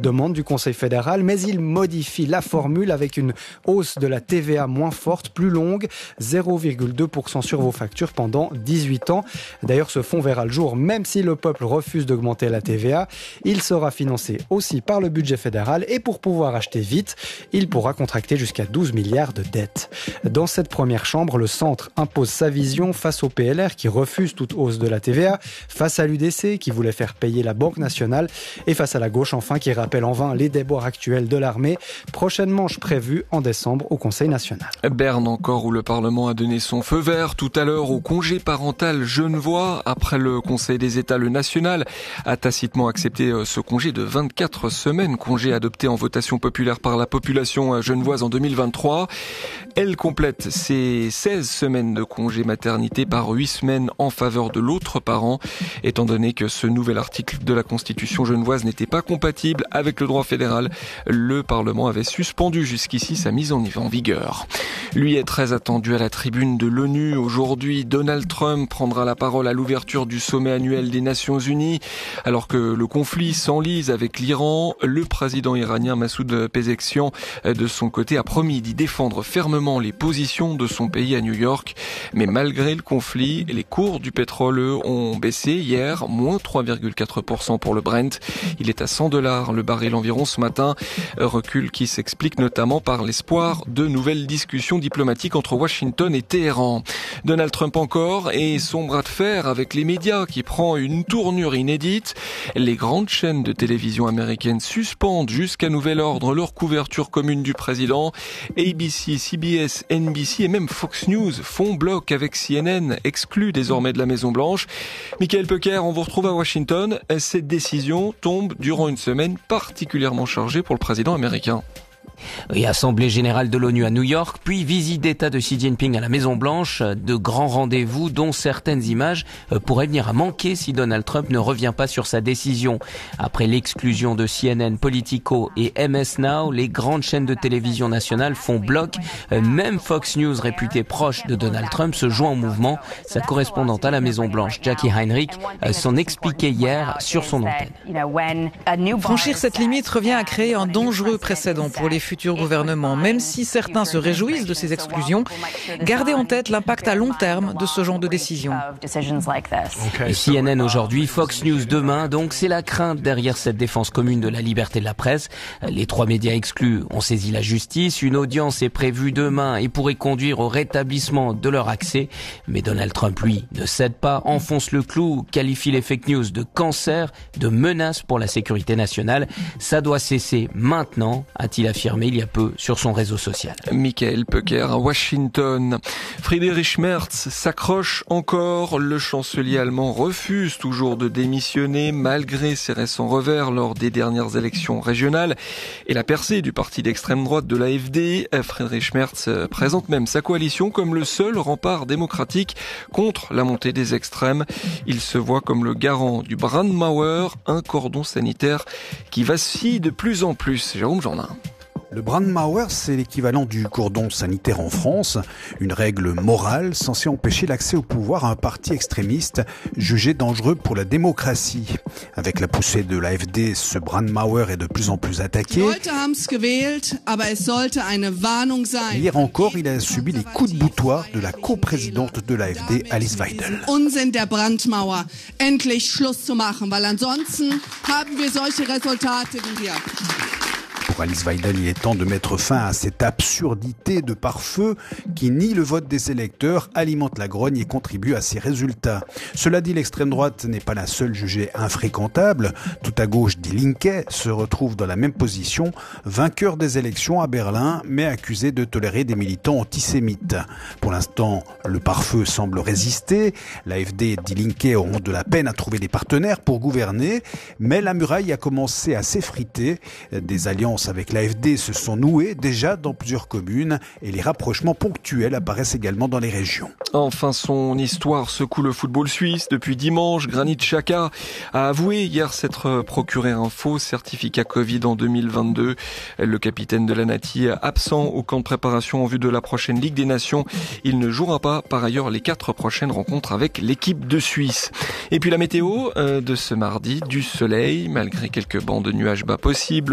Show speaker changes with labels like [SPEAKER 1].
[SPEAKER 1] demande du Conseil fédéral, mais il modifie la formule avec une hausse de la TVA moins forte, plus longue, 0,2% sur vos factures pendant 18 ans. D'ailleurs, ce fonds verra le jour, même si le peuple refuse d'augmenter la TVA. Il sera financé aussi par le budget fédéral et pour pouvoir acheter vite, il pourra contracter jusqu'à 12 milliards de dettes. Dans cette première chambre, le centre impose sa vision face au PLR qui refuse toute hausse de la TVA, face à l'UDC qui voulait faire payer la Banque nationale et face à la gauche enfin qui rappelle en vain les déboires actuels de l'armée. Prochaine manche prévue en décembre au Conseil national.
[SPEAKER 2] Berne encore où le Parlement a donné son feu vert tout à l'heure au congé parental genevois. Après le Conseil des États, le national a tacitement accepté ce congé de 24 semaines, congé adopté en votation populaire par la population genevoise en 2023. Elle complète ses 16 semaines de congé maternité par 8 semaines en faveur de l'autre parent, étant donné que ce nouvel article de la Constitution genevoise n'était pas compatible avec le droit fédéral. Le Parlement avait suspendu jusqu'ici sa mise en vigueur. Lui est très attendu à la tribune de l'ONU. Aujourd'hui, Donald Trump prendra la parole à l'ouverture du sommet annuel des Nations Unies. Alors que le conflit s'enlise avec l'Iran, le président iranien Massoud Pezeshkian, de son côté, a promis d'y défendre fermement les positions de son pays à New York. Mais malgré le conflit, les cours du pétrole ont baissé hier, moins 3,4% pour le Brent. Il est à $100 le baril environ ce matin. Recul qui s'explique notamment par l'espoir de nouvelles discussions diplomatiques entre Washington et Téhéran. Donald Trump encore et son bras de fer avec les médias qui prend une tournure inédite. Les grandes chaînes de télévision américaines suspendent jusqu'à nouvel ordre leur couverture commune du président. ABC, CBS, NBC et même Fox News font bloc avec CNN, exclu désormais de la Maison-Blanche. Michael Pecker, on vous retrouve à Washington. Cette décision tombe durant une semaine particulièrement chargée pour le président américain.
[SPEAKER 3] Et Assemblée générale de l'ONU à New York, puis visite d'État de Xi Jinping à la Maison-Blanche, de grands rendez-vous dont certaines images pourraient venir à manquer si Donald Trump ne revient pas sur sa décision. Après l'exclusion de CNN, Politico et MS Now, les grandes chaînes de télévision nationales font bloc. Même Fox News, réputée proche de Donald Trump, se joint au mouvement. Sa correspondante à la Maison-Blanche, Jackie Heinrich, s'en expliquait hier sur son antenne.
[SPEAKER 4] Franchir cette limite revient à créer un dangereux précédent pour les futurs gouvernements. Même si certains se réjouissent de ces exclusions, gardez en tête l'impact à long terme de ce genre de décision.
[SPEAKER 3] CNN aujourd'hui, Fox News demain, donc c'est la crainte derrière cette défense commune de la liberté de la presse. Les 3 médias exclus ont saisi la justice. Une audience est prévue demain et pourrait conduire au rétablissement de leur accès. Mais Donald Trump, lui, ne cède pas, enfonce le clou, qualifie les fake news de cancer, de menace pour la sécurité nationale. Ça doit cesser maintenant, a-t-il affirmé il y a peu sur son réseau social.
[SPEAKER 2] Michael Pecker à Washington. Friedrich Merz s'accroche encore. Le chancelier allemand refuse toujours de démissionner malgré ses récents revers lors des dernières élections régionales et la percée du parti d'extrême droite de l'AfD. Friedrich Merz présente même sa coalition comme le seul rempart démocratique contre la montée des extrêmes. Il se voit comme le garant du Brandmauer, un cordon sanitaire qui vacille de plus en plus. Jérôme Jourdain.
[SPEAKER 5] Le Brandmauer, c'est l'équivalent du cordon sanitaire en France, une règle morale censée empêcher l'accès au pouvoir à un parti extrémiste jugé dangereux pour la démocratie. Avec la poussée de l'AfD, ce Brandmauer est de plus en plus attaqué. Hier encore, il a subi les coups de boutoir de la coprésidente de l'AfD, Alice Weidel.
[SPEAKER 6] Unsinn der Brandmauer. Endlich Schluss zu machen, weil ansonsten haben wir solche Resultate wie hier.
[SPEAKER 5] Pour Alice Weidel, il est temps de mettre fin à cette absurdité de pare-feu qui nie le vote des électeurs, alimente la grogne et contribue à ces résultats. Cela dit, l'extrême droite n'est pas la seule jugée infréquentable. Tout à gauche, Die Linke se retrouve dans la même position, vainqueur des élections à Berlin, mais accusé de tolérer des militants antisémites. Pour l'instant, le pare-feu semble résister. L'AfD et Die Linke auront de la peine à trouver des partenaires pour gouverner, mais la muraille a commencé à s'effriter. Des alliances avec l'AfD se sont nouées déjà dans plusieurs communes et les rapprochements ponctuels apparaissent également dans les régions.
[SPEAKER 2] Enfin, son histoire secoue le football suisse. Depuis dimanche, Granit Xhaka a avoué hier s'être procuré un faux certificat Covid en 2022. Le capitaine de la Nati, absent au camp de préparation en vue de la prochaine Ligue des Nations. Il ne jouera pas par ailleurs les 4 prochaines rencontres avec l'équipe de Suisse. Et puis la météo de ce mardi, du soleil malgré quelques bancs de nuages bas possibles.